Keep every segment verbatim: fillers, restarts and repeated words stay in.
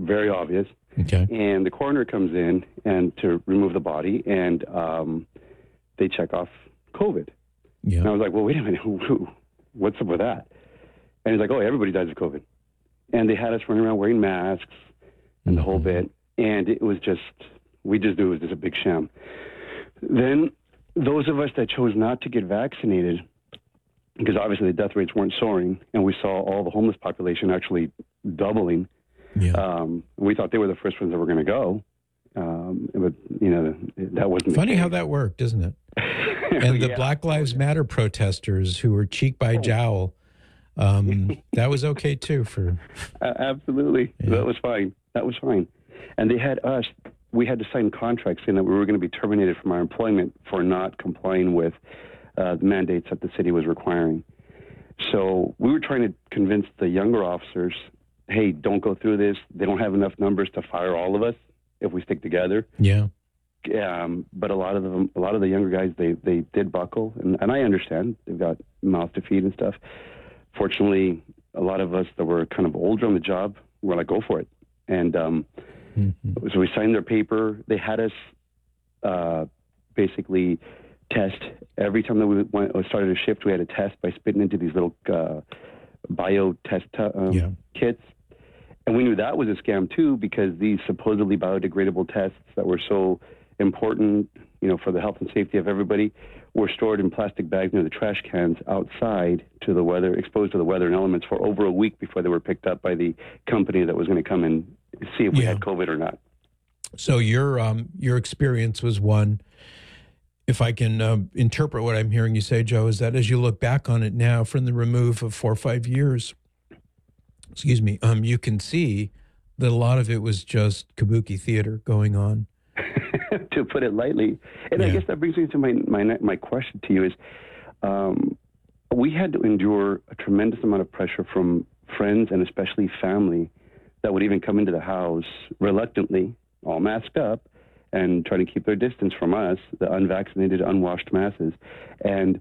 very obvious. Okay. And the coroner comes in and to remove the body, and um, they check off COVID. Yeah. And I was like, well, wait a minute, what's up with that? And he's like, oh, everybody dies of COVID. And they had us running around wearing masks and mm-hmm. the whole bit. And it was just, we just knew it was just a big sham. Then those of us that chose not to get vaccinated, because obviously the death rates weren't soaring, and we saw all the homeless population actually doubling. Yeah. Um, we thought they were the first ones that were going to go. Um, but, you know, that wasn't funny the case. how that worked, isn't it? And the yeah. Black Lives Matter protesters who were cheek by jowl, um, that was okay too for... Uh, absolutely. Yeah. That was fine. That was fine. And they had us, we had to sign contracts saying that we were going to be terminated from our employment for not complying with uh, the mandates that the city was requiring. So we were trying to convince the younger officers, hey, don't go through this. They don't have enough numbers to fire all of us if we stick together. Yeah. Um, but a lot of them, a lot of the younger guys, they, they did buckle, and, and I understand they've got mouths to feed and stuff. Fortunately, a lot of us that were kind of older on the job were like, go for it. And um, mm-hmm. so we signed their paper. They had us uh, basically test every time that we went, started a shift. We had a test by spitting into these little uh, bio test um, yeah. kits. And we knew that was a scam too, because these supposedly biodegradable tests that were so important, you know, for the health and safety of everybody, were stored in plastic bags near the trash cans outside to the weather, exposed to the weather and elements for over a week before they were picked up by the company that was going to come and see if we yeah. had COVID or not. So your um, your experience was one, if I can uh, interpret what I'm hearing you say, Joe, is that as you look back on it now from the remove of four or five years, excuse me, um, you can see that a lot of it was just kabuki theater going on. To put it lightly. And yeah. I guess that brings me to my, my, my question to you is, um, we had to endure a tremendous amount of pressure from friends and especially family that would even come into the house reluctantly, all masked up, and try to keep their distance from us, the unvaccinated, unwashed masses. And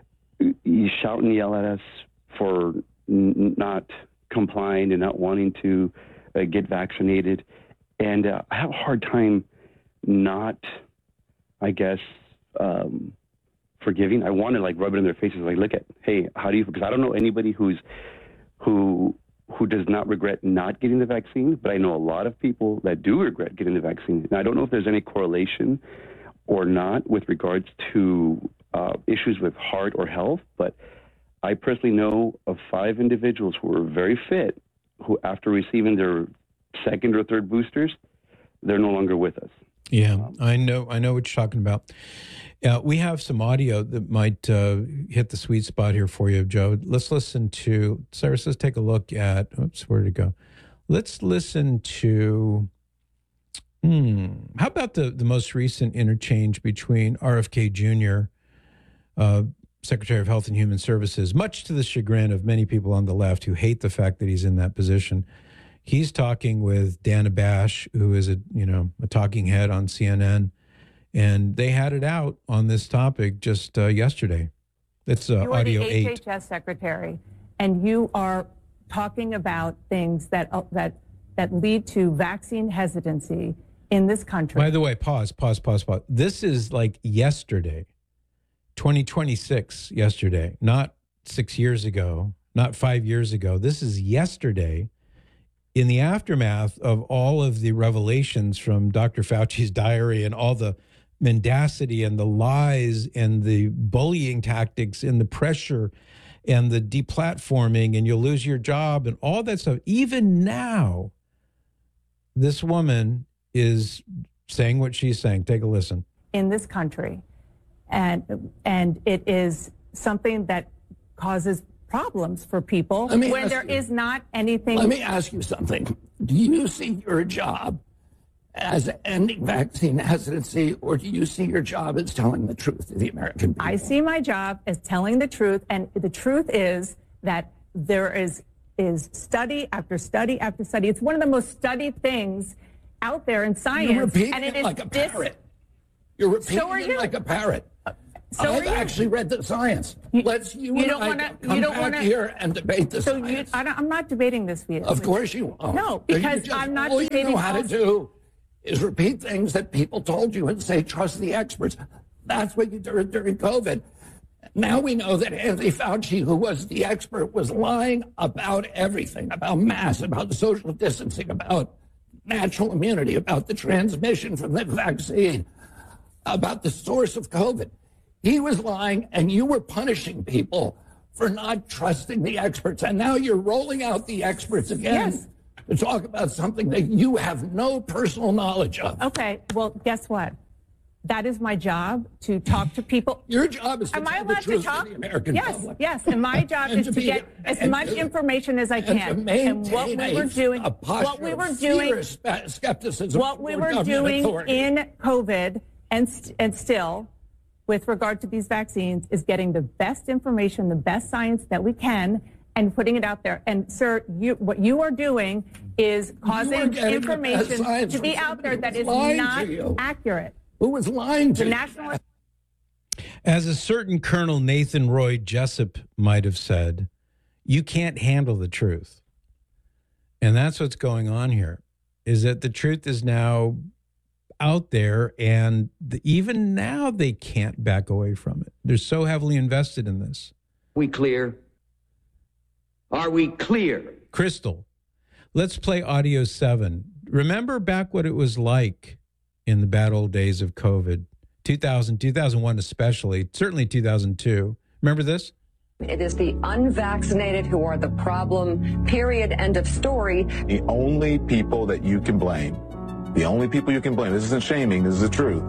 you shout and yell at us for n- not complying and not wanting to uh, get vaccinated. And uh, I have a hard time not, I guess, um, forgiving. I want to like rub it in their faces, like, look at, hey, how do you, because I don't know anybody who's, who, who does not regret not getting the vaccine, but I know a lot of people that do regret getting the vaccine. And I don't know if there's any correlation or not with regards to uh, issues with heart or health, but I personally know of five individuals who are very fit, who after receiving their second or third boosters, they're no longer with us. Yeah, um, I know. I know what you're talking about. Uh, we have some audio that might uh, hit the sweet spot here for you, Joe. Let's listen to, Cyrus, let's take a look at, oops, where to go? Let's listen to, hmm, how about the, the most recent interchange between R F K Junior, uh, Secretary of Health and Human Services, much to the chagrin of many people on the left who hate the fact that he's in that position. He's talking with Dana Bash, who is a, you know, a talking head on C N N, and they had it out on this topic just uh, yesterday. It's uh, audio eight. You're the H H S secretary, and you are talking about things that uh, that that lead to vaccine hesitancy in this country. By the way, pause, pause, pause, pause. This is like yesterday, twenty twenty-six yesterday, not six years ago, not five years ago. This is yesterday. In the aftermath of all of the revelations from Doctor Fauci's diary and all the mendacity and the lies and the bullying tactics and the pressure and the deplatforming and you'll lose your job and all that stuff, even now, this woman is saying what she's saying. Take a listen. In this country, and and it is something that causes problems for people when there you, is not anything. Let me ask you something. Do you see your job as ending vaccine hesitancy, or do you see your job as telling the truth to the American people? I see my job as telling the truth, and the truth is that there is is study after study after study. It's one of the most studied things out there in science. You're repeating and it it is like a dis- parrot. You're repeating so are it you. like a parrot. So I've are you. actually read the science. You- Let's you, you and don't I wanna- come you don't back wanna- here and debate the So you, science. I don't, I'm not debating this with you. Of course you won't. No, You because just- I'm not all you debating know how to also- do is repeat things that people told you and say, trust the experts. That's what you did during COVID. Now we know that Anthony Fauci, who was the expert, was lying about everything, about masks, about social distancing, about natural immunity, about the transmission from the vaccine, about the source of COVID. He was lying, and you were punishing people for not trusting the experts. And now you're rolling out the experts again Yes. to talk about something that you have no personal knowledge of. Okay, well, guess what? That is my job, to talk to people. Your job is to Am I tell the allowed to truth talk? to the American Yes, public. yes. And my job And is to to be- get as and much to- information as I and to can. And what we maintain were a- doing, a posture what we were of doing, fierce spe- skepticism what we toward were government doing authority. in COVID and st- and still, with regard to these vaccines, is getting the best information, the best science that we can, and putting it out there. And sir, you, what you are doing is causing getting the best information science to be from out there that somebody is who's lying not to you. accurate. Who was lying to The you? national. As a certain Colonel Nathan Roy Jessup might have said, you can't handle the truth. And that's what's going on here, is that the truth is now out there, and the, even now they can't back away from it. They're so heavily invested in this. We clear? Are we clear? Crystal, let's play audio seven. Remember back what it was like in the bad old days of COVID, two thousand, two thousand one especially, certainly two thousand two. Remember this? It is the unvaccinated who are the problem, period, end of story. The only people that you can blame, the only people you can blame, this isn't shaming, this is the truth.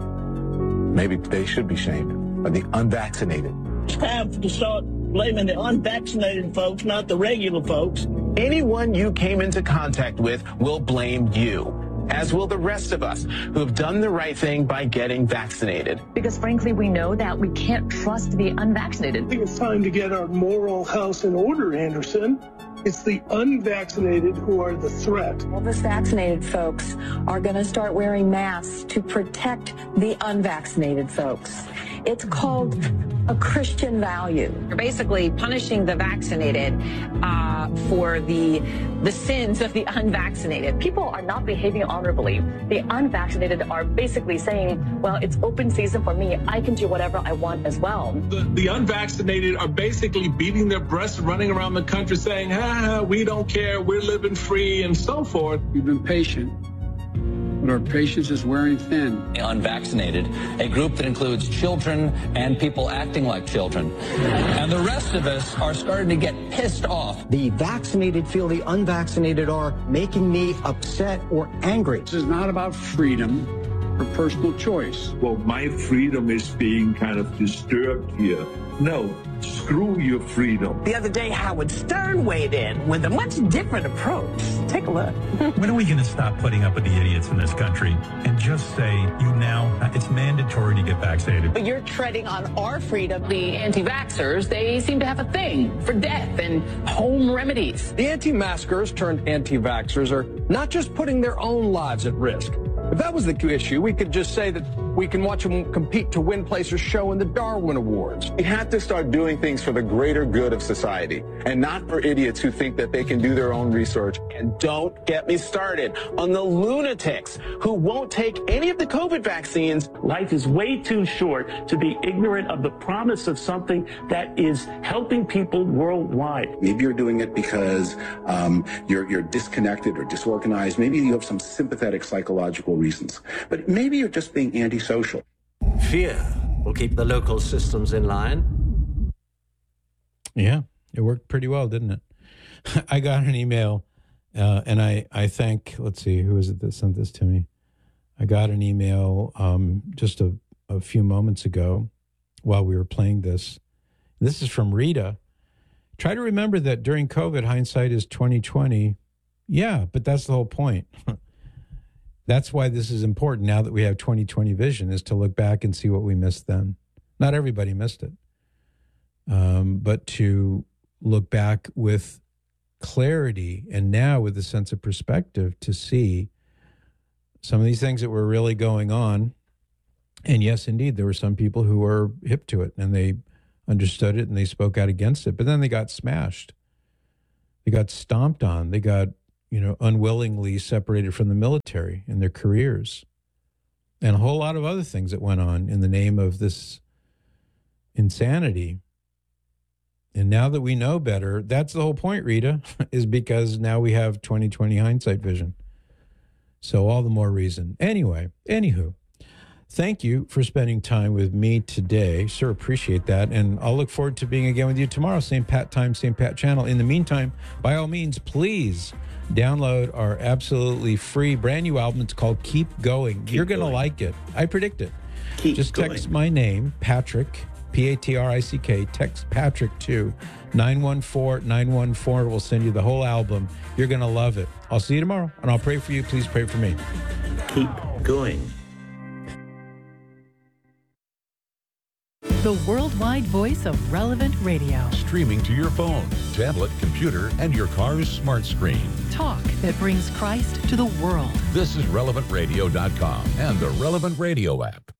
Maybe they should be shamed, are the unvaccinated. It's time to start blaming the unvaccinated folks, not the regular folks. Anyone you came into contact with will blame you, as will the rest of us who have done the right thing by getting vaccinated. Because frankly, we know that we can't trust the unvaccinated. I think it's time to get our moral house in order, Anderson. It's the unvaccinated who are the threat. All the vaccinated folks are going to start wearing masks to protect the unvaccinated folks. It's called a Christian value. You're basically punishing the vaccinated uh, for the the sins of the unvaccinated. People are not behaving honorably. The unvaccinated are basically saying, well, it's open season for me. I can do whatever I want as well. The, the unvaccinated are basically beating their breasts, running around the country saying, ha, we don't care, we're living free, and so forth. We've been patient, but our patience is wearing thin. Unvaccinated, a group that includes children and people acting like children. And the rest of us are starting to get pissed off. The vaccinated feel the unvaccinated are making me upset or angry. This is not about freedom or personal choice. Well, my freedom is being kind of disturbed here. No, screw your freedom. The other day, Howard Stern weighed in with a much different approach. Take a look. When are we going to stop putting up with the idiots in this country and just say, you now, it's mandatory to get vaccinated? But you're treading on our freedom. The anti-vaxxers, they seem to have a thing for death and home remedies. The anti-maskers turned anti-vaxxers are not just putting their own lives at risk. If that was the issue, we could just say that we can watch them compete to win place or show in the Darwin Awards. We have to start doing things for the greater good of society and not for idiots who think that they can do their own research. And don't get me started on the lunatics who won't take any of the COVID vaccines. Life is way too short to be ignorant of the promise of something that is helping people worldwide. Maybe you're doing it because um, you're, you're disconnected or disorganized. Maybe you have some sympathetic psychological reasons. But maybe you're just being antisocial. Fear will keep the local systems in line. Yeah, it worked pretty well, didn't it? I got an email, uh, and I, I thank, let's see, who is it that sent this to me? I got an email um, just a, a few moments ago while we were playing this. This is from Rita. Try to remember that during COVID, hindsight is twenty twenty. Yeah, but that's the whole point. That's why this is important now that we have twenty twenty vision, is to look back and see what we missed then. Not everybody missed it, um, but to look back with clarity and now with a sense of perspective to see some of these things that were really going on And yes, indeed, there were some people who were hip to it and they understood it and they spoke out against it, but then they got smashed. They got stomped on. They got, you know, unwillingly separated from the military in their careers. And a whole lot of other things that went on in the name of this insanity. And now that we know better, that's the whole point, Rita, is because now we have twenty twenty hindsight vision. So all the more reason. Anyway, anywho, thank you for spending time with me today. Sure appreciate that. And I'll look forward to being again with you tomorrow. Same Pat time, same Pat channel. In the meantime, by all means, please download our absolutely free brand new album. It's called Keep Going. Keep You're going to like it. I predict it. Keep Just going. text my name, Patrick, P A T R I C K. Text Patrick to nine one four nine one four. We'll send you the whole album. You're going to love it. I'll see you tomorrow, and I'll pray for you. Please pray for me. Keep going. The worldwide voice of Relevant Radio. Streaming to your phone, tablet, computer, and your car's smart screen. Talk that brings Christ to the world. This is relevant radio dot com and the Relevant Radio app.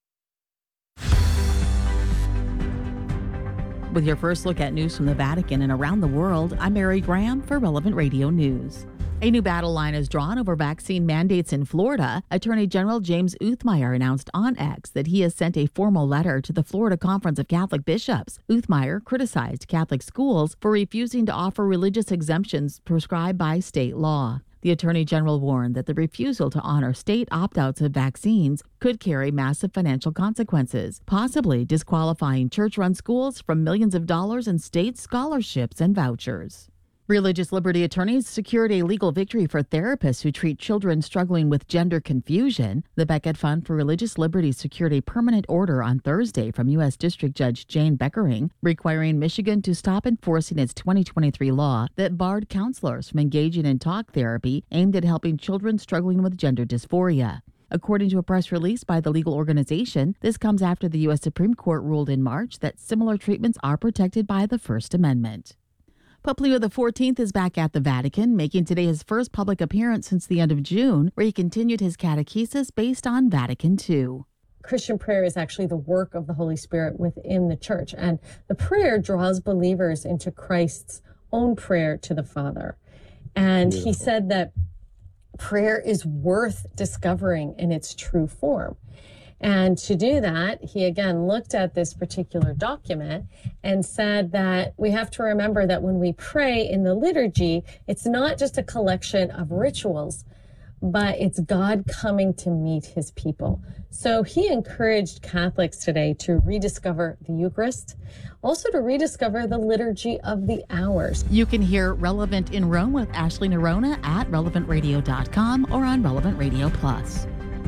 With your first look at news from the Vatican and around the world, I'm Mary Graham for Relevant Radio News. A new battle line is drawn over vaccine mandates in Florida. Attorney General James Uthmeier announced on X that he has sent a formal letter to the Florida Conference of Catholic Bishops. Uthmeier criticized Catholic schools for refusing to offer religious exemptions prescribed by state law. The Attorney General warned that the refusal to honor state opt-outs of vaccines could carry massive financial consequences, possibly disqualifying church-run schools from millions of dollars in state scholarships and vouchers. Religious liberty attorneys secured a legal victory for therapists who treat children struggling with gender confusion. The Beckett Fund for Religious Liberty secured a permanent order on Thursday from U S District Judge Jane Beckering, requiring Michigan to stop enforcing its twenty twenty-three law that barred counselors from engaging in talk therapy aimed at helping children struggling with gender dysphoria. According to a press release by the legal organization, this comes after the U S Supreme Court ruled in March that similar treatments are protected by the First Amendment. Pope Leo the fourteenth is back at the Vatican, making today his first public appearance since the end of June, where he continued his catechesis based on Vatican two. Christian prayer is actually the work of the Holy Spirit within the church, and the prayer draws believers into Christ's own prayer to the Father. And Beautiful. He said that prayer is worth discovering in its true form. And to do that, he again looked at this particular document and said that we have to remember that when we pray in the liturgy, it's not just a collection of rituals, but it's God coming to meet his people. So he encouraged Catholics today to rediscover the Eucharist, also to rediscover the liturgy of the hours. You can hear Relevant in Rome with Ashley Nerona at relevant radio dot com or on Relevant Radio Plus.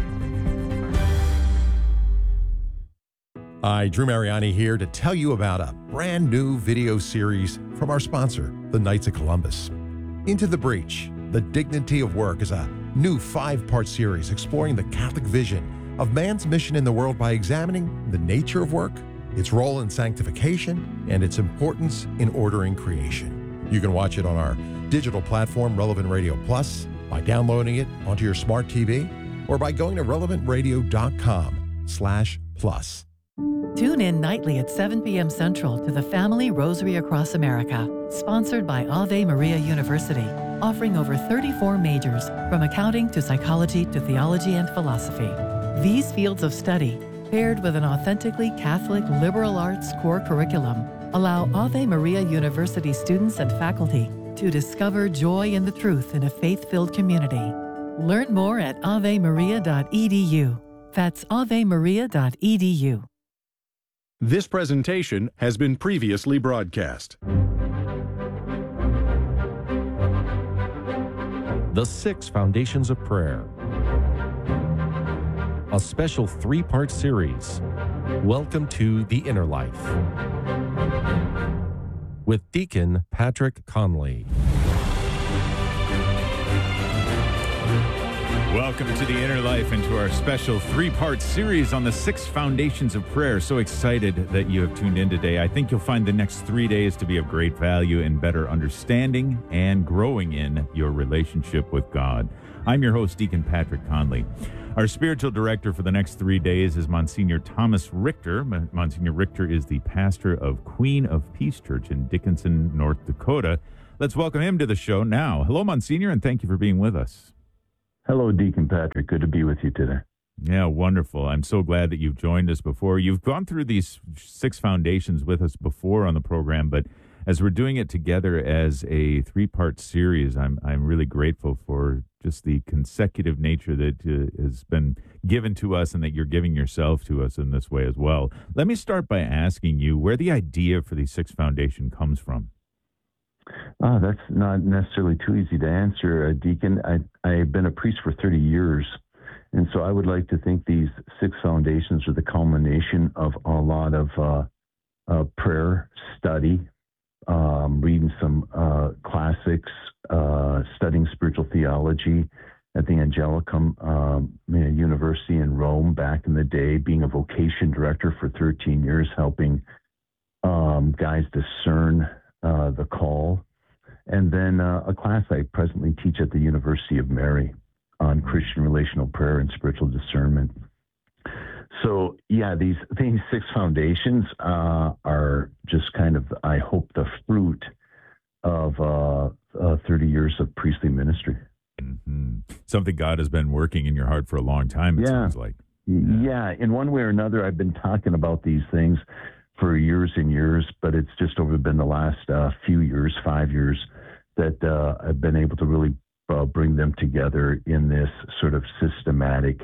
Hi, Drew Mariani here to tell you about a brand new video series from our sponsor, the Knights of Columbus. Into the Breach, The Dignity of Work is a new five-part series exploring the Catholic vision of man's mission in the world by examining the nature of work, its role in sanctification, and its importance in ordering creation. You can watch it on our digital platform, Relevant Radio Plus, by downloading it onto your smart T V, or by going to relevant radio dot com slash plus. Tune in nightly at seven p.m. Central to the Family Rosary Across America, sponsored by Ave Maria University, offering over thirty-four majors, from accounting to psychology to theology and philosophy. These fields of study, paired with an authentically Catholic liberal arts core curriculum, allow Ave Maria University students and faculty to discover joy in the truth in a faith-filled community. Learn more at ave maria dot e d u. That's ave maria dot e d u. This presentation has been previously broadcast. The Six Foundations of Prayer. A special three-part series. Welcome to The Inner Life. With Deacon Patrick Conley. Welcome to The Inner Life and to our special three-part series on the six foundations of prayer. So excited that you have tuned in today. I think you'll find the next three days to be of great value in better understanding and growing in your relationship with God. I'm your host, Deacon Patrick Conley. Our spiritual director for the next three days is Monsignor Thomas Richter. Monsignor Richter is the pastor of Queen of Peace Church in Dickinson, North Dakota. Let's welcome him to the show now. Hello, Monsignor, and thank you for being with us. Hello, Deacon Patrick. Good to be with you today. Yeah, wonderful. I'm so glad that you've joined us before. You've gone through these six foundations with us before on the program, but as we're doing it together as a three-part series, I'm I'm really grateful for just the consecutive nature that uh, has been given to us and that you're giving yourself to us in this way as well. Let me start by asking you where the idea for these six foundation comes from. Oh, that's not necessarily too easy to answer, uh, Deacon. I, I've been a priest for thirty years, and so I would like to think these six foundations are the culmination of a lot of uh, uh, prayer, study, um, reading some uh, classics, uh, studying spiritual theology at the Angelicum um, University in Rome back in the day, being a vocation director for thirteen years, helping um, guys discern Uh, the call, and then uh, a class I presently teach at the University of Mary on Christian relational prayer and spiritual discernment. So, yeah, these these six foundations uh, are just kind of, I hope, the fruit of uh, uh, thirty years of priestly ministry. Mm-hmm. Something God has been working in your heart for a long time, it yeah. seems like. Yeah. yeah, in one way or another, I've been talking about these things for years and years, but it's just over been the last uh, few years, five years, that uh, I've been able to really uh, bring them together in this sort of systematic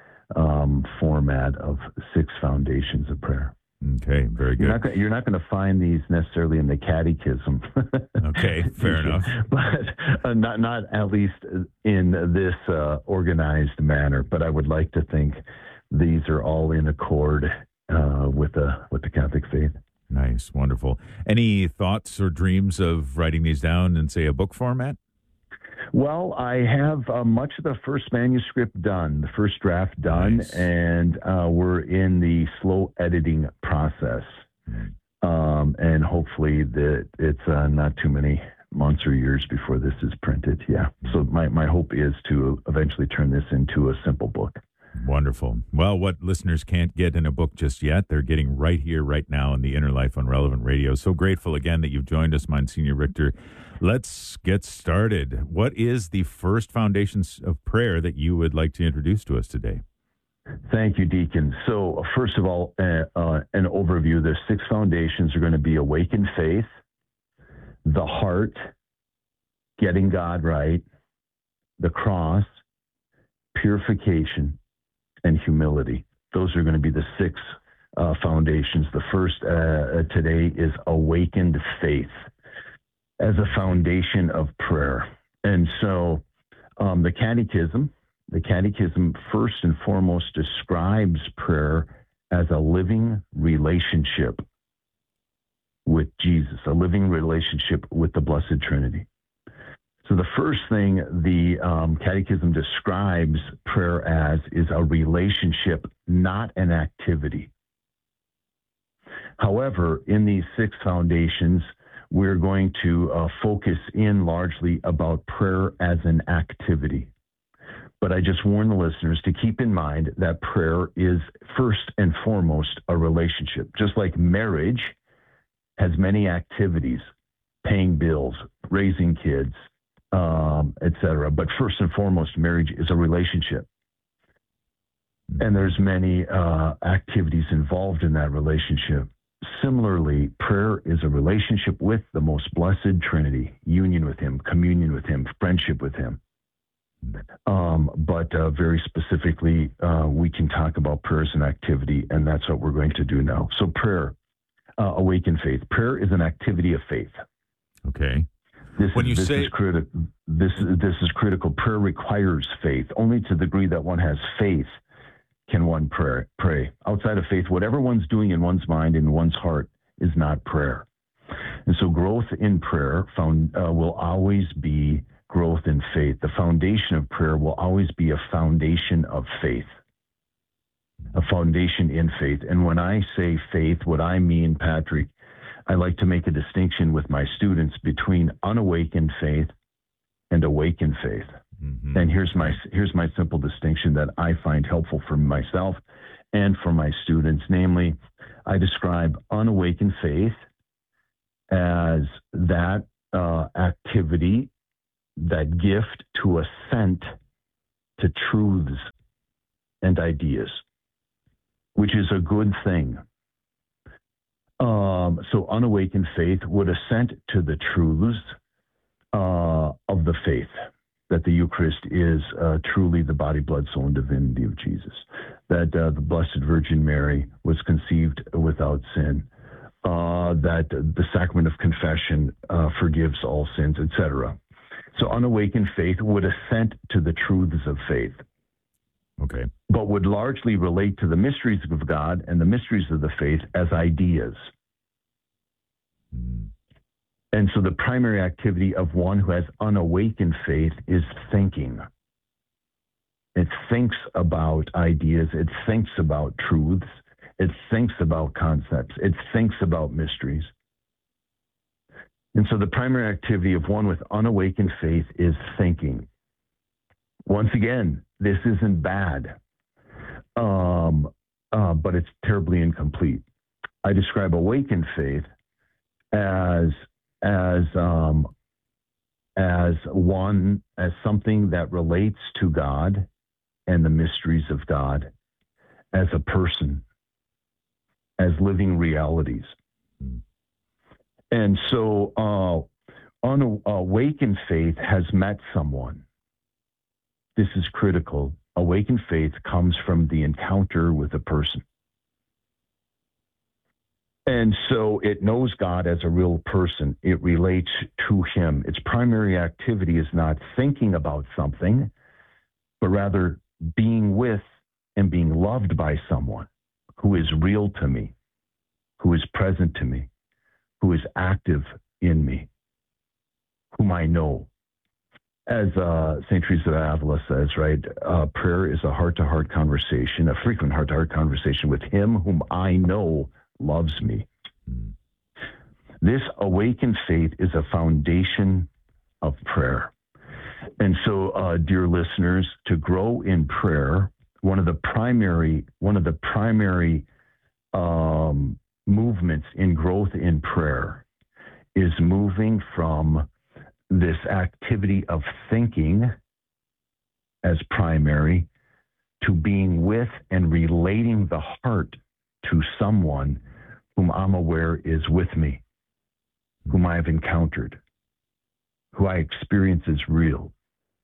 um, format of six foundations of prayer. Okay, very good. You're not, you're not going to find these necessarily in the catechism. Okay, fair enough. But uh, not, not at least in this uh, organized manner, but I would like to think these are all in accord Uh, with the with the Catholic faith. Nice, wonderful. Any thoughts or dreams of writing these down in, say, a book format? Well, I have uh, much of the first manuscript done, the first draft done, nice. and uh, we're in the slow editing process. Mm. Um, and hopefully that it's uh, not too many months or years before this is printed. Yeah. So my, my hope is to eventually turn this into a simple book. Wonderful. Well, what listeners can't get in a book just yet, they're getting right here, right now in the Inner Life on Relevant Radio. So grateful again that you've joined us, Monsignor Richter. Let's get started. What is the first foundations of prayer that you would like to introduce to us today? Thank you, Deacon. So first of all, uh, uh, an overview. The six foundations are going to be awakened faith, the heart, getting God right, the cross, purification, and humility. Those are going to be the six uh, foundations. The first uh, today is awakened faith as a foundation of prayer. And so um, the catechism, the catechism first and foremost describes prayer as a living relationship with Jesus, a living relationship with the Blessed Trinity. So the first thing the um, Catechism describes prayer as is a relationship, not an activity. However, in these six foundations, we're going to uh, focus in largely about prayer as an activity. But I just warn the listeners to keep in mind that prayer is first and foremost a relationship. Just like marriage has many activities, paying bills, raising kids, Um, et cetera. But first and foremost, marriage is a relationship. And there's many uh, activities involved in that relationship. Similarly, prayer is a relationship with the most blessed Trinity, union with him, communion with him, friendship with him. Um, but uh, very specifically, uh, we can talk about prayer as an activity, and that's what we're going to do now. So prayer, uh, awaken faith. Prayer is an activity of faith. Okay. This when is, you this say is critical, this is this is critical. Prayer requires faith. Only to the degree that one has faith can one pray. Pray outside of faith, whatever one's doing in one's mind and one's heart is not prayer. And so, growth in prayer found uh, will always be growth in faith. The foundation of prayer will always be a foundation of faith, a foundation in faith. And when I say faith, what I mean, Patrick, I like to make a distinction with my students between unawakened faith and awakened faith. Mm-hmm. And here's my here's my simple distinction that I find helpful for myself and for my students. Namely, I describe unawakened faith as that uh, activity, that gift to assent to truths and ideas, which is a good thing. Um, so unawakened faith would assent to the truths uh, of the faith, that the Eucharist is uh, truly the body, blood, soul, and divinity of Jesus, that uh, the Blessed Virgin Mary was conceived without sin, uh, that the sacrament of confession uh, forgives all sins, et cetera. So unawakened faith would assent to the truths of faith. Okay. But would largely relate to the mysteries of God and the mysteries of the faith as ideas. Mm. And so the primary activity of one who has unawakened faith is thinking. It thinks about ideas. It thinks about truths. It thinks about concepts. It thinks about mysteries. And so the primary activity of one with unawakened faith is thinking. Once again, this isn't bad, um, uh, but it's terribly incomplete. I describe awakened faith as as um, as one as something that relates to God and the mysteries of God as a person, as living realities. And so uh, unawakened faith has met someone. This is critical. Awakened faith comes from the encounter with a person. And so it knows God as a real person. It relates to him. Its primary activity is not thinking about something, but rather being with and being loved by someone who is real to me, who is present to me, who is active in me, whom I know. As uh, Saint Teresa of Avila says, right, uh, prayer is a heart-to-heart conversation, a frequent heart-to-heart conversation with him whom I know loves me. Mm. This awakened faith is a foundation of prayer. And so, uh, dear listeners, to grow in prayer, one of the primary, one of the primary um, movements in growth in prayer is moving from this activity of thinking as primary to being with and relating the heart to someone whom I'm aware is with me, whom I have encountered, who I experience as real.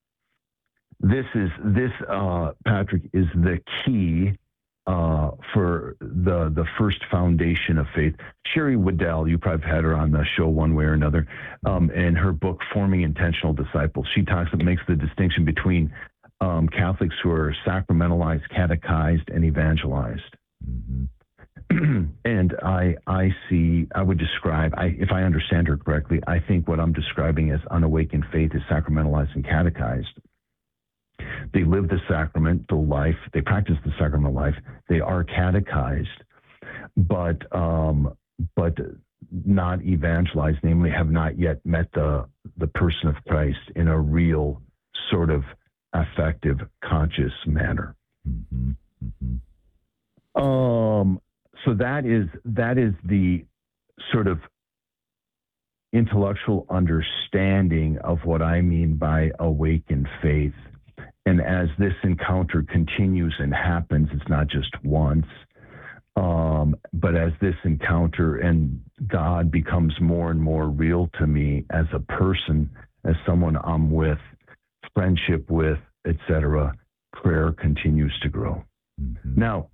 This is, this, uh, Patrick, is the key Uh, for the the first foundation of faith. Sherry Waddell, you probably had her on the show one way or another, um, in her book, Forming Intentional Disciples. She talks, it makes the distinction between um, Catholics who are sacramentalized, catechized, and evangelized. Mm-hmm. And I I see, I would describe, I, if I understand her correctly, I think what I'm describing as unawakened faith is sacramentalized and catechized. They live the sacramental life. They practice the sacramental life. They are catechized, but um, but not evangelized. Namely, have not yet met the the person of Christ in a real sort of affective, conscious manner. Mm-hmm. Mm-hmm. Um. So that is that is the sort of intellectual understanding of what I mean by awakened faith. And as this encounter continues and happens, it's not just once, um, but as this encounter and God becomes more and more real to me as a person, as someone I'm with, friendship with, et cetera, prayer continues to grow. Mm-hmm. Now,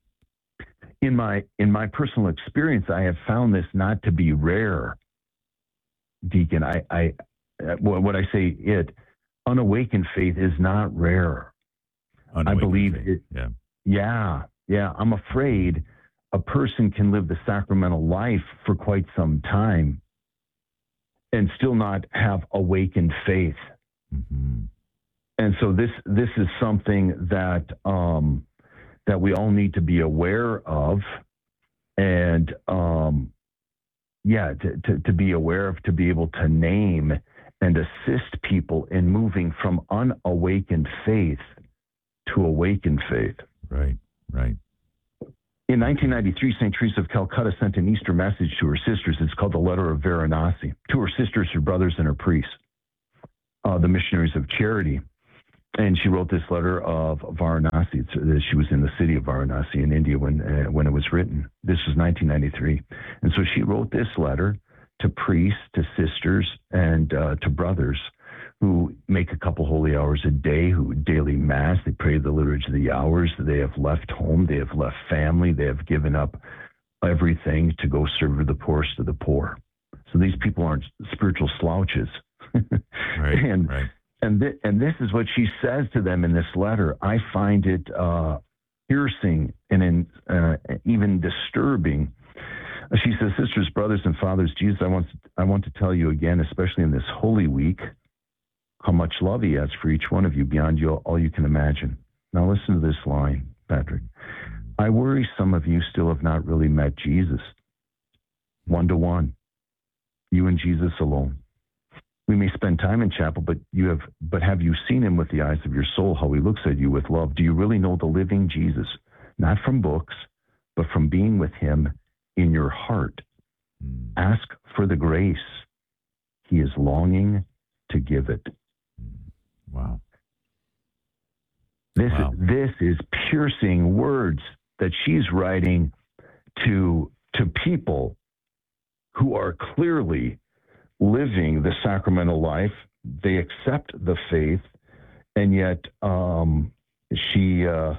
in my in my personal experience, I have found this not to be rare, Deacon. I, I what I say it. Unawakened faith is not rare. Unawakened I believe faith. it. Yeah. yeah, yeah. I'm afraid a person can live the sacramental life for quite some time and still not have awakened faith. Mm-hmm. And so this this is something that um, that we all need to be aware of, and um, yeah, to, to to be aware of, to be able to name and assist people in moving from unawakened faith to awakened faith. Right, right. In nineteen ninety-three, Saint Teresa of Calcutta sent an Easter message to her sisters. It's called the Letter of Varanasi, to her sisters, her brothers, and her priests, uh, the missionaries of charity. And she wrote this letter of Varanasi. It's, uh, she was in the city of Varanasi in India when uh, when it was written. This was nineteen ninety-three. And so she wrote this letter to priests, to sisters, and uh, to brothers who make a couple holy hours a day, who daily mass, they pray the liturgy of the hours, they have left home, they have left family, they have given up everything to go serve the poorest of the poor. So these people aren't spiritual slouches. Right, and, right. And, th- and this is what she says to them in this letter. I find it uh, piercing and in, uh, even disturbing. She says, sisters, brothers, and fathers, Jesus, I want, to, I want to tell you again, especially in this Holy Week, how much love he has for each one of you beyond you, all you can imagine. Now listen to this line, Patrick. I worry some of you still have not really met Jesus. One to one. You and Jesus alone. We may spend time in chapel, but you have but have you seen him with the eyes of your soul, how he looks at you with love? Do you really know the living Jesus? Not from books, but from being with him in your heart. Ask for the grace. He is longing to give it. Wow. This, wow. this is piercing words that she's writing to, to people who are clearly living the sacramental life. They accept the faith, and yet um, she uh,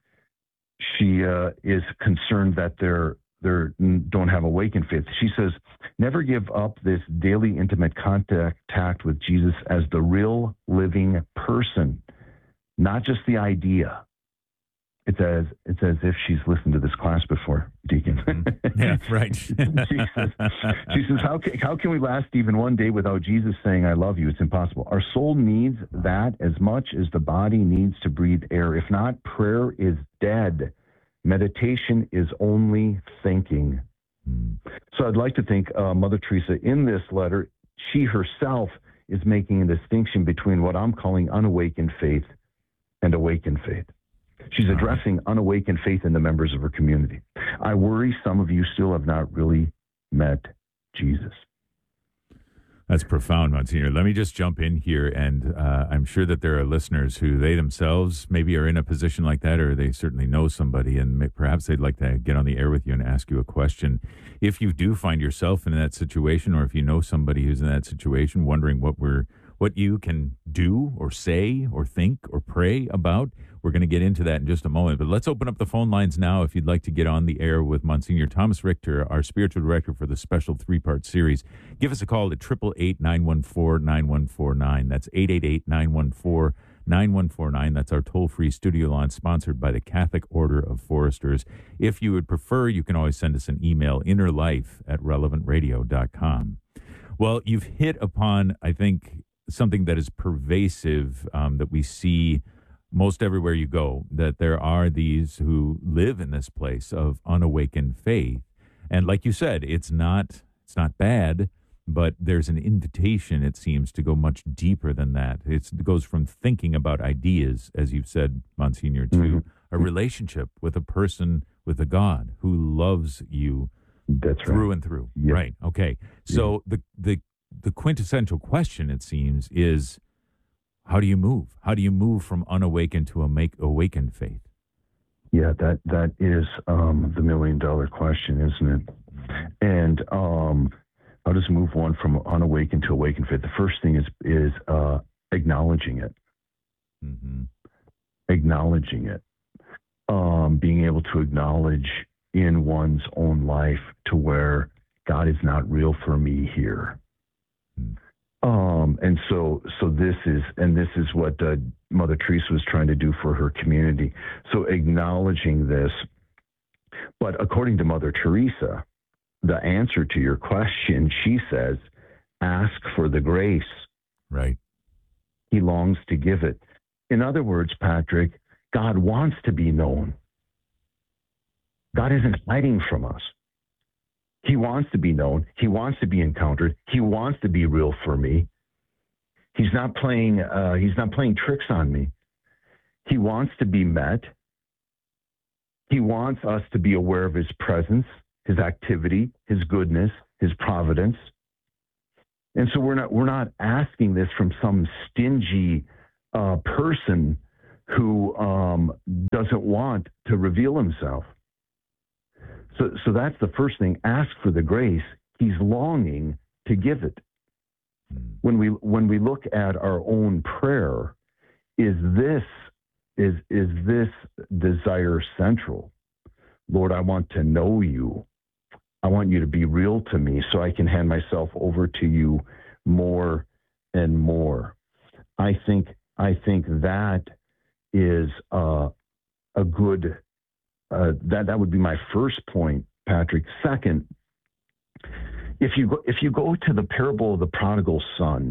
she uh, is concerned that they're they don't have awakened faith. She says, never give up this daily intimate contact with Jesus as the real living person, not just the idea. It's as it's as if she's listened to this class before, Deacon. Yeah, right. she says, she says how, can, how can we last even one day without Jesus saying, I love you? It's impossible. Our soul needs that as much as the body needs to breathe air. If not, prayer is dead. Meditation is only thinking. So I'd like to think uh, Mother Teresa, in this letter, she herself is making a distinction between what I'm calling unawakened faith and awakened faith. She's addressing unawakened faith in the members of her community. I worry some of you still have not really met Jesus. That's profound, Monsignor. Let me just jump in here, and uh, I'm sure that there are listeners who they themselves maybe are in a position like that, or they certainly know somebody, and may, perhaps they'd like to get on the air with you and ask you a question. If you do find yourself in that situation, or if you know somebody who's in that situation, wondering what we're, what you can do or say or think or pray about, we're going to get into that in just a moment. But let's open up the phone lines now if you'd like to get on the air with Monsignor Thomas Richter, our spiritual director for the special three-part series. Give us a call at eight eight eight, nine one four, nine one four nine. That's eight eight eight, nine one four, nine one four nine. That's our toll-free studio line sponsored by the Catholic Order of Foresters. If you would prefer, you can always send us an email, innerlife at relevant radio dot com. Well, you've hit upon, I think, something that is pervasive, um, that we see most everywhere you go, that there are these who live in this place of unawakened faith. And like you said, it's not it's not bad, but there's an invitation, it seems, to go much deeper than that. It's, it goes from thinking about ideas, as you've said, Monsignor, to mm-hmm. a relationship with a person, with a God who loves you That's through right. and through. Yep. Right. Okay. So yeah. the the the quintessential question, it seems, is how do you move? How do you move from unawakened to a make awakened faith? Yeah, that that is um, the million dollar question, isn't it? And um, how does move one from unawakened to awakened faith? The first thing is is uh, acknowledging it. Mm-hmm. Acknowledging it. Um, being able to acknowledge in one's own life to where God is not real for me here. Um, and so, so this is, and this is what uh, Mother Teresa was trying to do for her community. So acknowledging this, but according to Mother Teresa, the answer to your question, she says, ask for the grace. Right. He longs to give it. In other words, Patrick, God wants to be known. God isn't hiding from us. He wants to be known. He wants to be encountered. He wants to be real for me. He's not playing. Uh, he's not playing tricks on me. He wants to be met. He wants us to be aware of his presence, his activity, his goodness, his providence. And so we're not we're not asking this from some stingy uh, person who um, doesn't want to reveal himself. So so that's the first thing. Ask for the grace. He's longing to give it. When we when we look at our own prayer, is this is is this desire central? Lord, I want to know you. I want you to be real to me so I can hand myself over to you more and more. I think I think that is uh, a good uh, that that would be my first point, Patrick. Second, if you go, if you go to the parable of the prodigal son,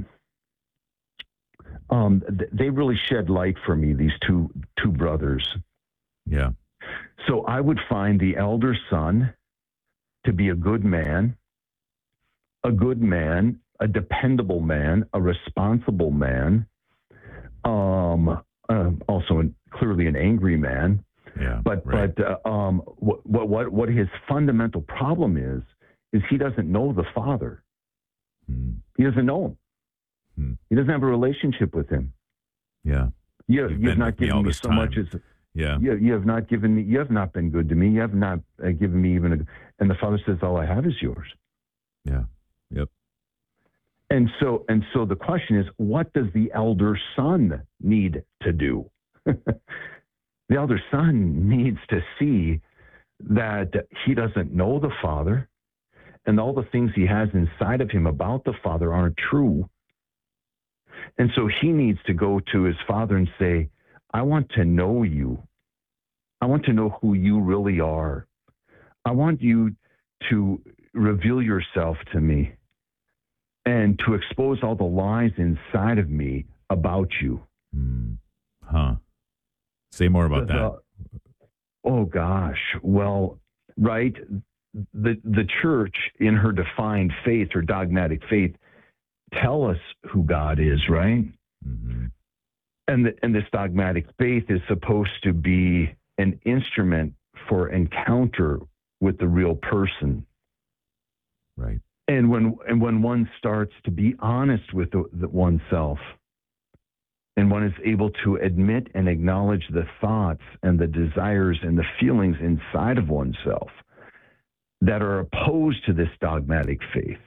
um, th- they really shed light for me. These two two brothers. Yeah. So I would find the elder son to be a good man, a good man, a dependable man, a responsible man, um, uh, also an, clearly an angry man. Yeah, but right. but uh, um, what, what what his fundamental problem is is he doesn't know the Father. Hmm. He doesn't know him. Hmm. He doesn't have a relationship with him. Yeah, you You've you have been not with me given all me this so time. much as Yeah, you, you have not given me. You have not been good to me. You have not uh, given me even a. And the Father says, "All I have is yours." yeah, yep. And so, and so the question is, what does the elder son need to do? The elder son needs to see that he doesn't know the Father, and all the things he has inside of him about the Father aren't true. And so he needs to go to his Father and say, I want to know you. I want to know who you really are. I want you to reveal yourself to me and to expose all the lies inside of me about you. Mm. Huh. Say more about The- that. Oh gosh. Well, right. The the church in her defined faith, her dogmatic faith, tell us who God is, right? Mm-hmm. And the, and this dogmatic faith is supposed to be an instrument for encounter with the real person. Right. And when and when one starts to be honest with the, the oneself, and one is able to admit and acknowledge the thoughts and the desires and the feelings inside of oneself that are opposed to this dogmatic faith,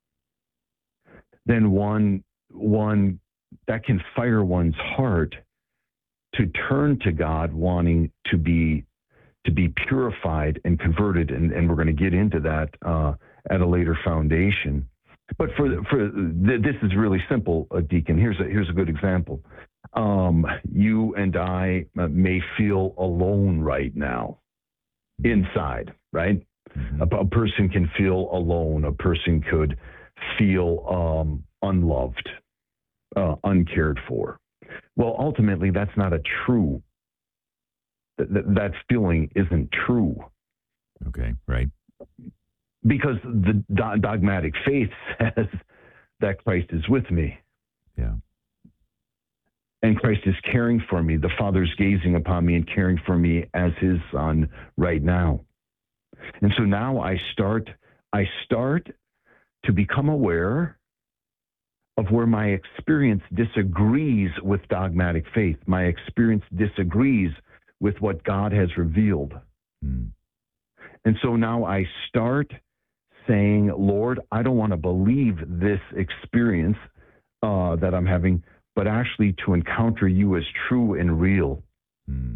then one one that can fire one's heart to turn to God, wanting to be to be purified and converted, and, and we're going to get into that uh, at a later foundation. But for for th- this is really simple, uh, Deacon. Here's a here's a good example. Um, you and I uh, may feel alone right now, inside, right? Mm-hmm. A, a person can feel alone. A person could feel um, unloved, uh, uncared for. Well, ultimately, that's not a true. Th- th- that feeling isn't true. Okay, right. Because the do- dogmatic faith says that Christ is with me. Yeah. And Christ is caring for me. The Father's gazing upon me and caring for me as his son right now. And so now I start, I start to become aware of where my experience disagrees with dogmatic faith. My experience disagrees with what God has revealed. Mm. And so now I start saying, Lord, I don't want to believe this experience uh, that I'm having, but actually to encounter you as true and real. Mm.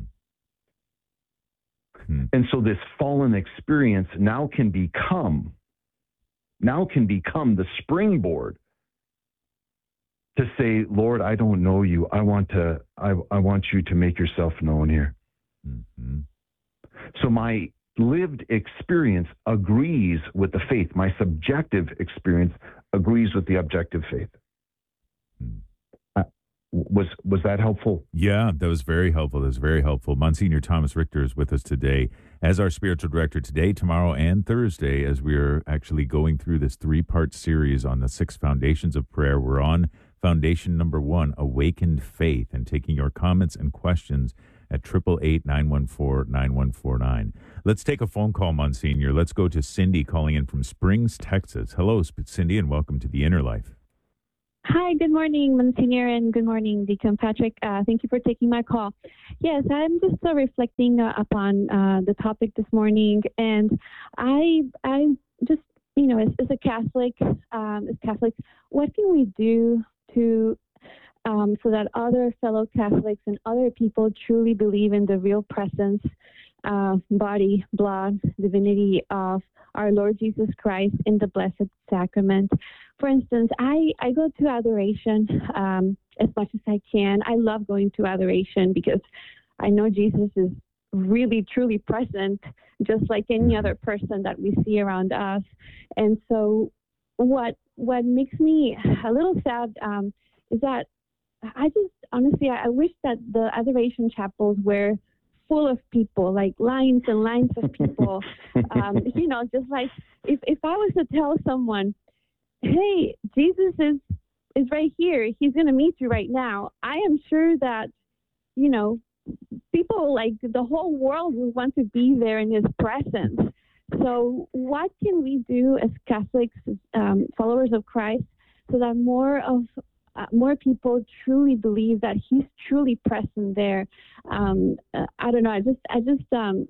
Mm. And so this fallen experience now can become, now can become the springboard to say, Lord, I don't know you. I want to, I, I want you to make yourself known here. Mm-hmm. So my lived experience agrees with the faith. My subjective experience agrees with the objective faith. Mm. Uh, was was that helpful? Yeah, that was very helpful. That was very helpful. Monsignor Thomas Richter is with us today as our spiritual director today, tomorrow, and Thursday, as we are actually going through this three-part series on the six foundations of prayer. We're on Foundation number one, Awakened Faith, and taking your comments and questions at eight eight eight, nine one four, nine one four nine. Let's take a phone call, Monsignor. Let's go to Cindy calling in from Springs, Texas. Hello, Cindy, and welcome to The Inner Life. Hi, good morning, Monsignor, and good morning, Deacon Patrick. Uh, thank you for taking my call. Yes, I'm just uh, reflecting uh, upon uh, the topic this morning, and I, I just, you know, as, as a Catholic, um, as Catholics, what can we do to um, so that other fellow Catholics and other people truly believe in the real presence, uh, body, blood, divinity of our Lord Jesus Christ in the Blessed Sacrament? For instance, I, I go to adoration um, as much as I can. I love going to adoration because I know Jesus is really, truly present, just like any other person that we see around us. And so what what makes me a little sad um, is that I just, honestly, I, I wish that the adoration chapels were full of people, like lines and lines of people. um, you know, just like if, if I was to tell someone, hey, Jesus is is right here. He's going to meet you right now. I am sure that, you know, people, like the whole world will want to be there in his presence. So what can we do as Catholics, um, followers of Christ, so that more of uh, more people truly believe that he's truly present there? Um, uh, I don't know. I just, I just, um,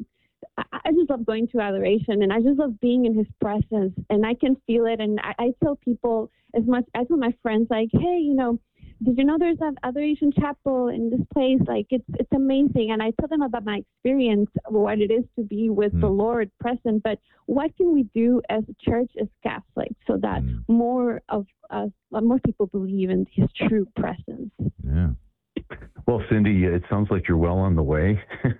I just love going to adoration, and I just love being in his presence, and I can feel it. And I, I tell people as much, I tell my friends, like, hey, you know, did you know there's an adoration chapel in this place? Like, it's it's amazing. And I tell them about my experience, what it is to be with mm. the Lord present. But what can we do as a church, as Catholics, so that mm. more of us, more people believe in his true presence? Yeah. Well, Cindy, it sounds like you're well on the way.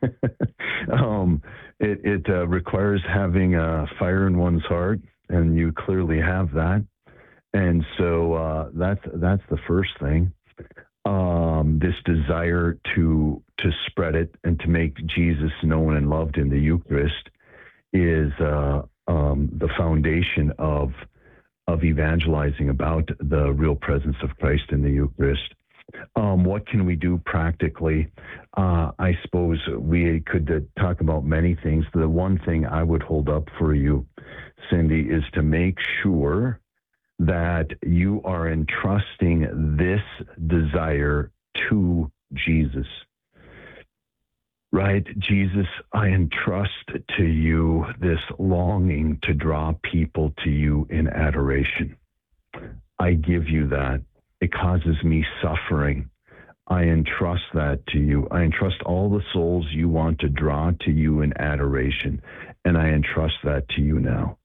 um, it it uh, requires having a fire in one's heart, and you clearly have that. And so uh, that's that's the first thing. Um, this desire to to spread it and to make Jesus known and loved in the Eucharist is uh, um, the foundation of of evangelizing about the real presence of Christ in the Eucharist. Um, what can we do practically? Uh, I suppose we could uh, talk about many things. The one thing I would hold up for you, Cindy, is to make sure that you are entrusting this desire to Jesus. Right? Jesus, I entrust to you this longing to draw people to you in adoration. I give you that. It causes me suffering. I entrust that to you. I entrust all the souls you want to draw to you in adoration, and I entrust that to you now.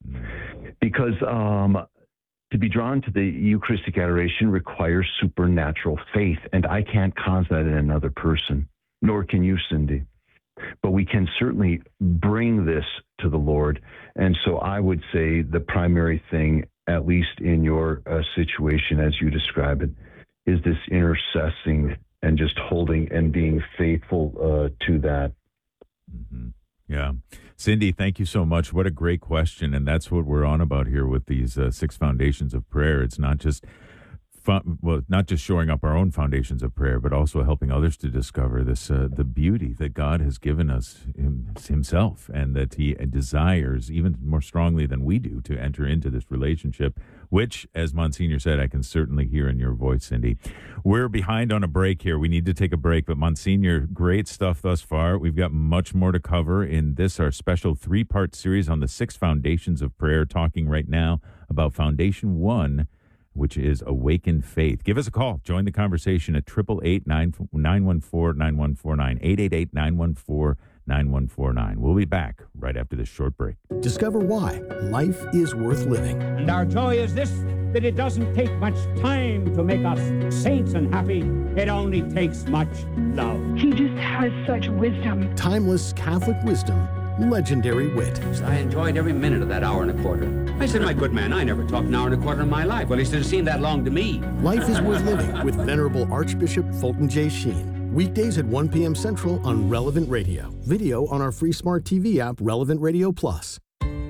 Because um, to be drawn to the Eucharistic adoration requires supernatural faith, and I can't cause that in another person, nor can you, Cindy. But we can certainly bring this to the Lord. And so I would say the primary thing, at least in your uh, situation as you describe it, is this intercessing and just holding and being faithful uh, to that. Mm-hmm. Yeah. Cindy, thank you so much. What a great question. And that's what we're on about here with these uh, six foundations of prayer. It's not just fun, well, not just showing up our own foundations of prayer, but also helping others to discover this, uh, the beauty that God has given us him, himself, and that he desires even more strongly than we do to enter into this relationship, which, as Monsignor said, I can certainly hear in your voice, Cindy. We're behind on a break here. We need to take a break, but Monsignor, great stuff thus far. We've got much more to cover in this, our special three-part series on the six foundations of prayer, talking right now about Foundation One, which is Awakened Faith. Give us a call. Join the conversation at eight eight eight, nine one four, nine one four nine, eight eight eight, nine one four, nine one four nine. We'll be back right after this short break. Discover why life is worth living. And our joy is this, that it doesn't take much time to make us saints and happy. It only takes much love. He just has such wisdom. Timeless Catholic wisdom. Legendary wit. I enjoyed every minute of that hour and a quarter. I said, my good man, I never talked an hour and a quarter in my life. Well, he said, it seemed that long to me. Life is worth living with Venerable Archbishop Fulton J. Sheen. Weekdays at one p.m. Central on Relevant Radio. Video on our free smart T V app, Relevant Radio Plus.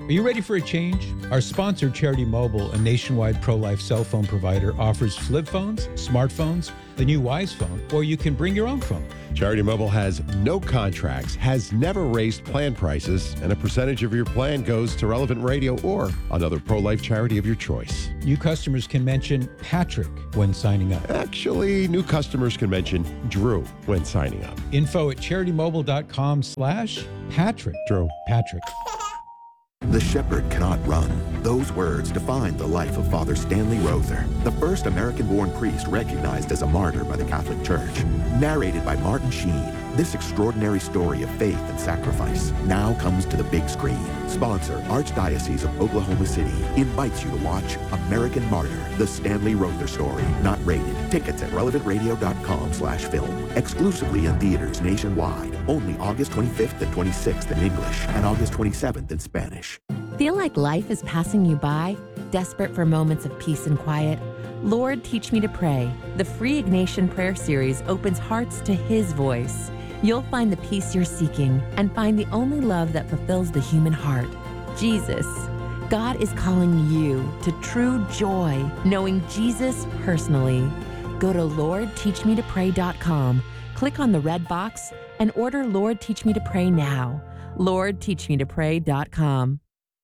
Are you ready for a change? Our sponsor, Charity Mobile, a nationwide pro-life cell phone provider, offers flip phones, smartphones, the new Wise phone, or you can bring your own phone. Charity Mobile has no contracts, has never raised plan prices, and a percentage of your plan goes to Relevant Radio or another pro-life charity of your choice. New customers can mention Patrick when signing up. Actually, new customers can mention Drew when signing up. Info at CharityMobile.com slash Patrick. Drew. Patrick. The shepherd cannot run. Those words define the life of Father Stanley Rother, the first American-born priest recognized as a martyr by the Catholic Church. Narrated by Martin Sheen, this extraordinary story of faith and sacrifice now comes to the big screen. Sponsor, Archdiocese of Oklahoma City, invites you to watch American Martyr, the Stanley Rother story. Not rated. Tickets at relevantradio.com slash film. Exclusively in theaters nationwide. Only August twenty-fifth and twenty-sixth in English and August twenty-seventh in Spanish. Feel like life is passing you by? Desperate for moments of peace and quiet? Lord, Teach Me to Pray. The free Ignatian prayer series opens hearts to His voice. You'll find the peace you're seeking and find the only love that fulfills the human heart, Jesus. God is calling you to true joy, knowing Jesus personally. Go to Lord Teach Me to Pray dot com, click on the red box, and order Lord Teach Me to Pray now. Lord Teach Me to Pray dot com.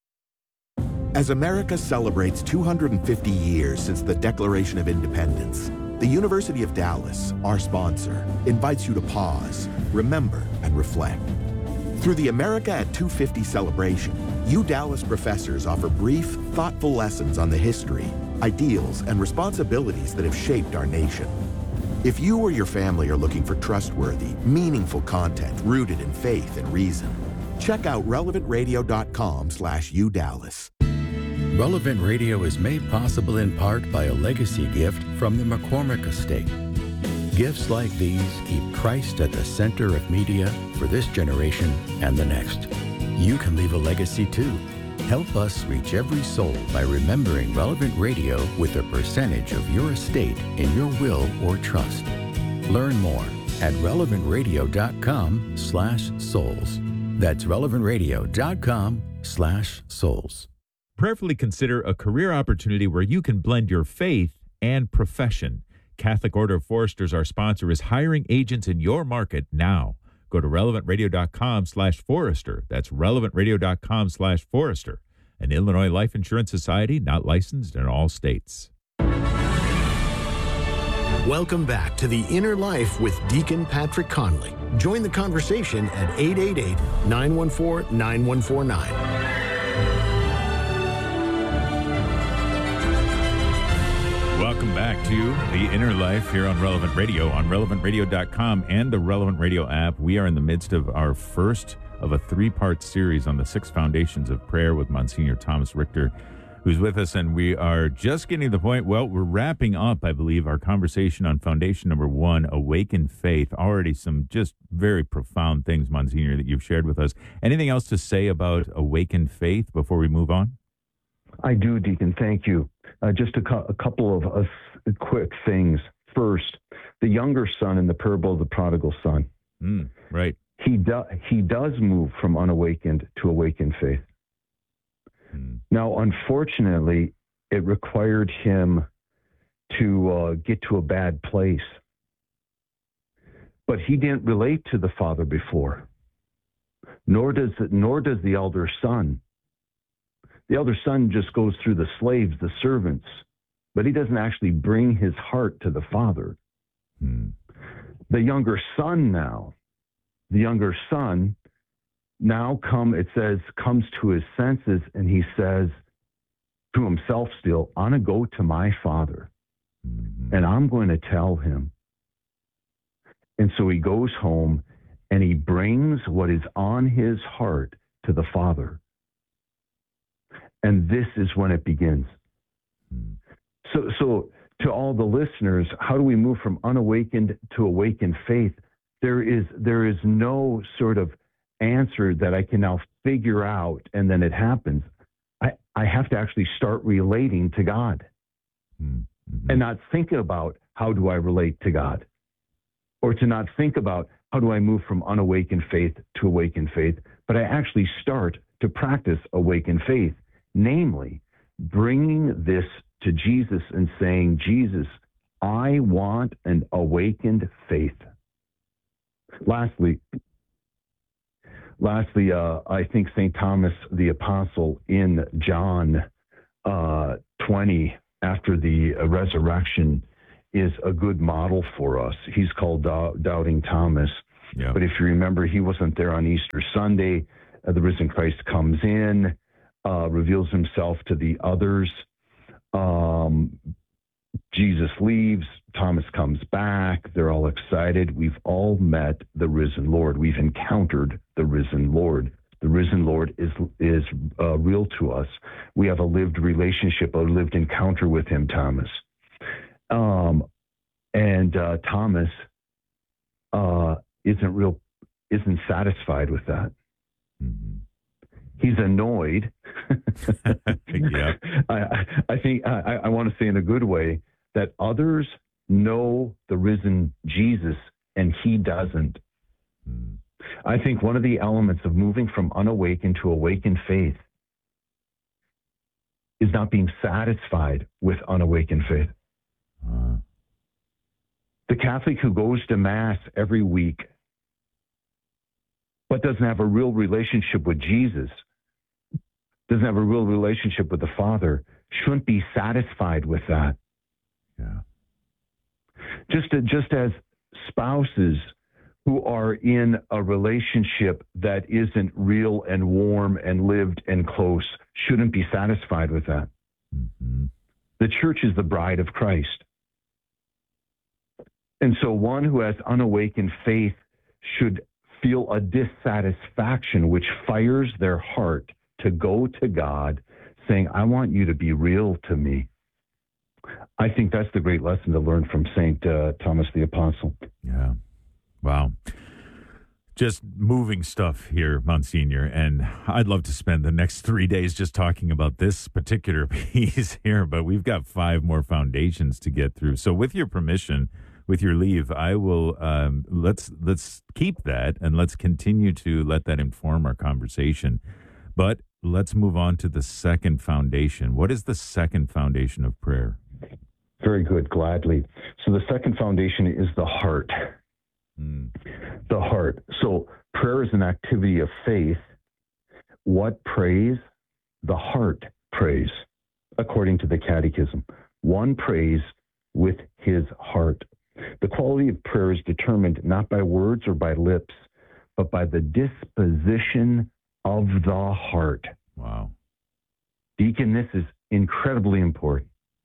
As America celebrates two hundred fifty years since the Declaration of Independence, the University of Dallas, our sponsor, invites you to pause, remember, and reflect. Through the America at two fifty celebration, U Dallas professors offer brief, thoughtful lessons on the history, ideals, and responsibilities that have shaped our nation. If you or your family are looking for trustworthy, meaningful content rooted in faith and reason, check out relevantradio.com slash UDallas. Relevant Radio is made possible in part by a legacy gift from the McCormick Estate. Gifts like these keep Christ at the center of media for this generation and the next. You can leave a legacy too. Help us reach every soul by remembering Relevant Radio with a percentage of your estate in your will or trust. Learn more at relevantradio.com slash souls. That's relevantradio.com slash souls. Prayerfully consider a career opportunity where you can blend your faith and profession. Catholic Order of Foresters, our sponsor, is hiring agents in your market now. Go to relevantradio.com slash forester. That's relevantradio.com slash forester. An Illinois Life Insurance Society, not licensed in all states. Welcome back to The Inner Life with Deacon Patrick Conley. Join the conversation at eight eight eight, nine one four, nine one four nine. Welcome back to The Inner Life here on Relevant Radio, on relevant radio dot com and the Relevant Radio app. We are in the midst of our first of a three-part series on the six foundations of prayer with Monsignor Thomas Richter, who's with us, and we are just getting to the point, well, we're wrapping up, I believe, our conversation on foundation number one, Awaken Faith. Already some just very profound things, Monsignor, that you've shared with us. Anything else to say about Awaken Faith before we move on? I do, Deacon. Thank you. Uh, just a, cu- a couple of uh, quick things. First, the younger son in the parable of the prodigal son. Mm, right. He, do- he does move from unawakened to awakened faith. Mm. Now, unfortunately, it required him to uh, get to a bad place. But he didn't relate to the father before, nor does, nor does the elder son. The elder son just goes through the slaves, the servants, but he doesn't actually bring his heart to the father. Hmm. The younger son now, the younger son now come, it says, comes to his senses, and he says to himself still, I'm going to go to my father, hmm. and I'm going to tell him. And so he goes home, and he brings what is on his heart to the father. And this is when it begins. So, so to all the listeners, how do we move from unawakened to awakened faith? There is, there is no sort of answer that I can now figure out and then it happens. I, I have to actually start relating to God mm-hmm. and not think about how do I relate to God, or to not think about how do I move from unawakened faith to awakened faith, but I actually start to practice awakened faith, namely bringing this to Jesus and saying, Jesus, I want an awakened faith. Lastly, lastly, uh, I think Saint Thomas the Apostle in John uh, twenty, after the uh, resurrection, is a good model for us. He's called uh, Doubting Thomas. Yeah. But if you remember, he wasn't there on Easter Sunday. Uh, the risen Christ comes in, uh, reveals himself to the others. Um, Jesus leaves. Thomas comes back. They're all excited. We've all met the risen Lord. We've encountered the risen Lord. The risen Lord is is uh, real to us. We have a lived relationship, a lived encounter with him, Thomas. Um, and uh, Thomas uh, isn't real, isn't satisfied with that. Mm-hmm. He's annoyed. Yeah. I, I, I think I, I want to say in a good way that others know the risen Jesus and he doesn't. Mm. I think one of the elements of moving from unawakened to awakened faith is not being satisfied with unawakened faith. Uh. The Catholic who goes to Mass every week but doesn't have a real relationship with Jesus, doesn't have a real relationship with the Father, shouldn't be satisfied with that. Yeah. Just, just as spouses who are in a relationship that isn't real and warm and lived and close shouldn't be satisfied with that. Mm-hmm. The church is the bride of Christ. And so one who has unawakened faith should feel a dissatisfaction which fires their heart to go to God saying, I want you to be real to me. I think that's the great lesson to learn from Saint uh, Thomas the Apostle. Yeah. Wow. Just moving stuff here, Monsignor, and I'd love to spend the next three days just talking about this particular piece here, but we've got five more foundations to get through. So with your permission, with your leave, I will, um, let's, let's keep that and let's continue to let that inform our conversation. But let's move on to the second foundation. What is the second foundation of prayer? Very good, gladly. So the second foundation is the heart. Mm. The heart. So prayer is an activity of faith. What prays? The heart prays, according to the Catechism. One prays with his heart. The quality of prayer is determined not by words or by lips, but by the disposition of the heart. Wow. Deacon, this is incredibly important.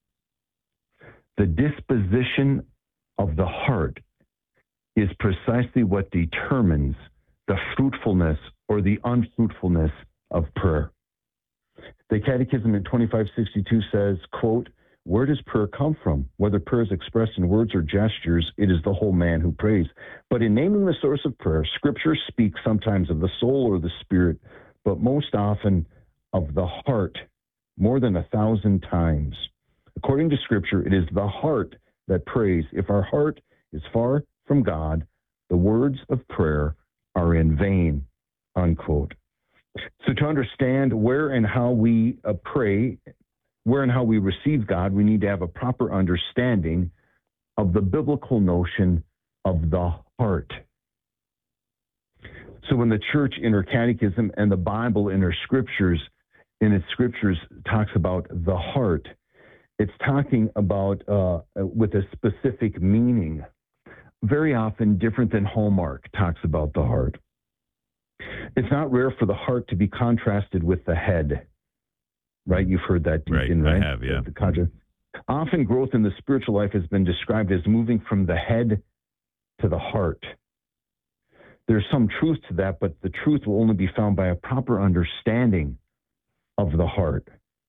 The disposition of the heart is precisely what determines the fruitfulness or the unfruitfulness of prayer. The Catechism in twenty-five sixty-two says, quote, where does prayer come from? Whether prayer is expressed in words or gestures, it is the whole man who prays. But in naming the source of prayer, Scripture speaks sometimes of the soul or the spirit, but most often of the heart, more than a thousand times. According to Scripture, it is the heart that prays. If our heart is far from God, the words of prayer are in vain, unquote. So to understand where and how we uh, pray, where and how we receive God, we need to have a proper understanding of the biblical notion of the heart. So when the church in her catechism and the Bible in her scriptures, in its scriptures talks about the heart, it's talking about uh, with a specific meaning, very often different than Hallmark talks about the heart. It's not rare for the heart to be contrasted with the head, right? You've heard that, Deacon, right? right? I have, yeah. The contrast. Often growth in the spiritual life has been described as moving from the head to the heart. There's some truth to that, but the truth will only be found by a proper understanding of the heart.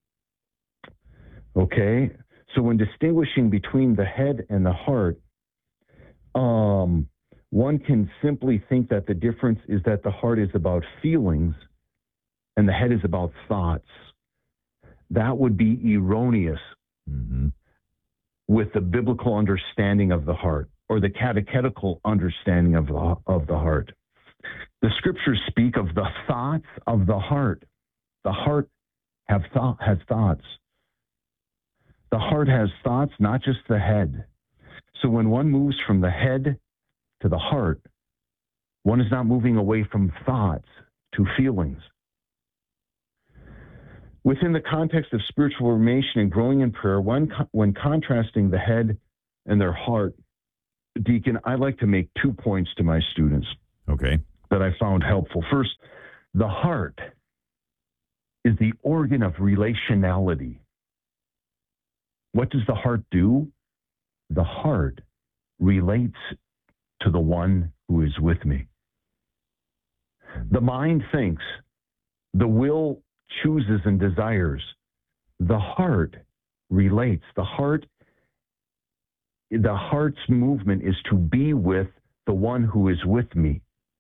Okay? So when distinguishing between the head and the heart, um, one can simply think that the difference is that the heart is about feelings and the head is about thoughts. That would be erroneous mm-hmm. with the biblical understanding of the heart or the catechetical understanding of the, of the heart. The scriptures speak of the thoughts of the heart. The heart have thought, has thoughts. The heart has thoughts, not just the head. So when one moves from the head to the heart, one is not moving away from thoughts to feelings. Within the context of spiritual formation and growing in prayer, when, when contrasting the head and their heart, Deacon, I like to make two points to my students. Okay. That I found helpful. First, the heart is the organ of relationality. What does the heart do? The heart relates to the one who is with me. The mind thinks, the will chooses and desires. The heart relates. The heart, the heart's movement is to be with the one who is with me.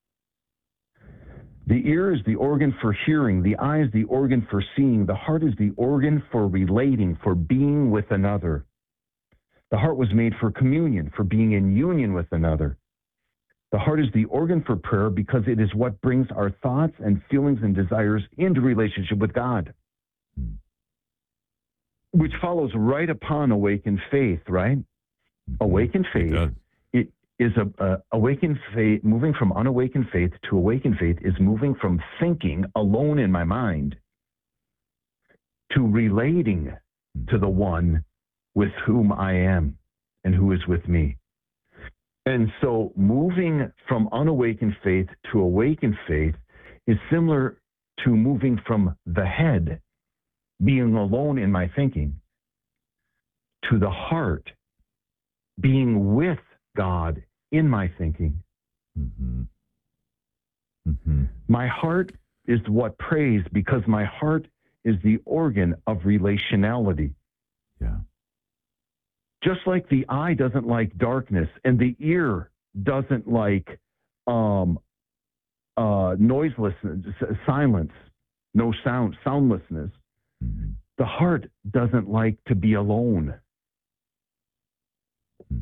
The ear is the organ for hearing. The eye is the organ for seeing. The heart is the organ for relating, for being with another. The heart was made for communion, for being in union with another. The heart is the organ for prayer because it is what brings our thoughts and feelings and desires into relationship with God. Hmm. Which follows right upon awakened faith, right? Mm-hmm. Awakened faith. It, it is a, a awakened faith, moving from unawakened faith to awakened faith is moving from thinking alone in my mind to relating to the one with whom I am and who is with me. And so moving from unawakened faith to awakened faith is similar to moving from the head, being alone in my thinking, to the heart, being with God in my thinking. Mm-hmm. Mm-hmm. My heart is what prays because my heart is the organ of relationality. Yeah. Just like the eye doesn't like darkness and the ear doesn't like um, uh, noiselessness, silence, no sound, soundlessness, mm-hmm. the heart doesn't like to be alone. Mm-hmm.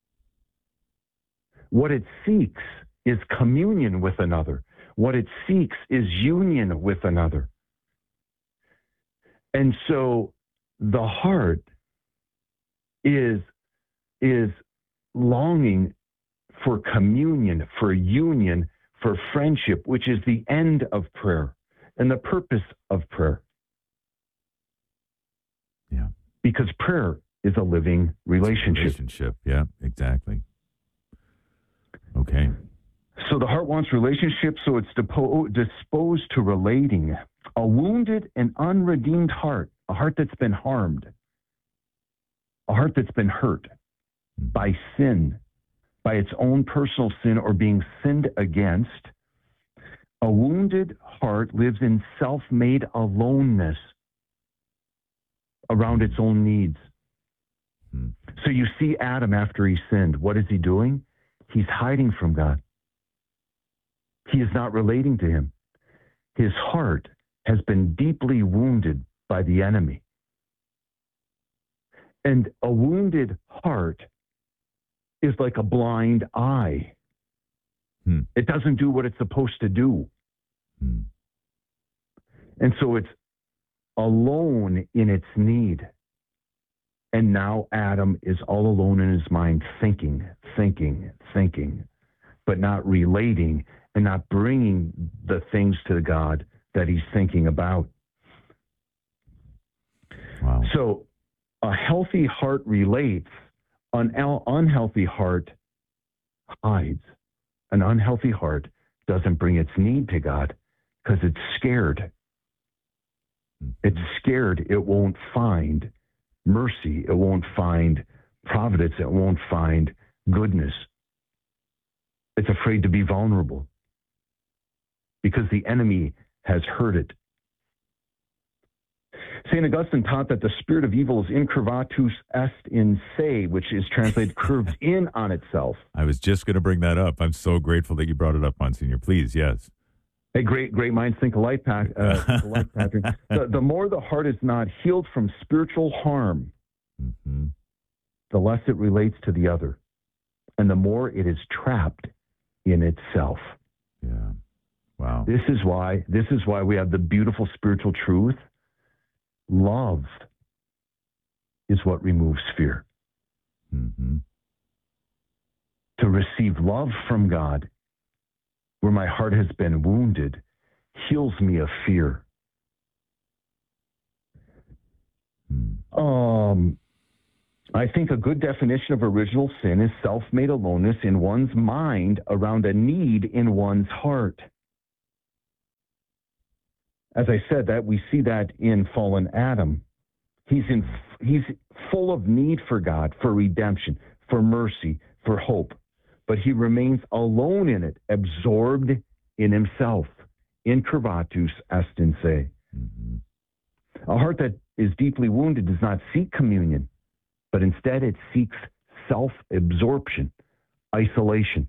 What it seeks is communion with another. What it seeks is union with another. And so the heart is, is longing for communion, for union, for friendship, which is the end of prayer and the purpose of prayer. Yeah. Because prayer is a living relationship. Relationship, yeah, exactly. Okay. So the heart wants relationship, so it's depo- disposed to relating. A wounded and unredeemed heart, a heart that's been harmed, a heart that's been hurt by sin, by its own personal sin or being sinned against. A wounded heart lives in self-made aloneness around its own needs. Hmm. So you see Adam after he sinned. What is he doing? He's hiding from God. He is not relating to him. His heart has been deeply wounded by the enemy. And a wounded heart is like a blind eye. Hmm. It doesn't do what it's supposed to do. Hmm. And so it's alone in its need. And now Adam is all alone in his mind, thinking, thinking, thinking, but not relating and not bringing the things to God that he's thinking about. Wow. So a healthy heart relates, an unhealthy heart hides. An unhealthy heart doesn't bring its need to God because it's scared. It's scared it won't find mercy. It won't find providence. It won't find goodness. It's afraid to be vulnerable because the enemy has hurt it. Saint Augustine taught that the spirit of evil is incurvatus est in se, which is translated curved in on itself. I was just going to bring that up. I'm so grateful that you brought it up, Monsignor. Please, yes. Hey, great, great minds think alike, Pat, uh, think alike Patrick. The, the more the heart is not healed from spiritual harm, mm-hmm. the less it relates to the other, and the more it is trapped in itself. Yeah. Wow. This is why, this is why we have the beautiful spiritual truth. Love is what removes fear. Mm-hmm. To receive love from God, where my heart has been wounded, heals me of fear. Mm. Um, I think a good definition of original sin is self-made aloneness in one's mind around a need in one's heart. As I said, that we see that in fallen Adam. He's in, he's full of need for God, for redemption, for mercy, for hope. But he remains alone in it, absorbed in himself. Incurvatus est in se. Mm-hmm. A heart that is deeply wounded does not seek communion, but instead it seeks self-absorption, isolation,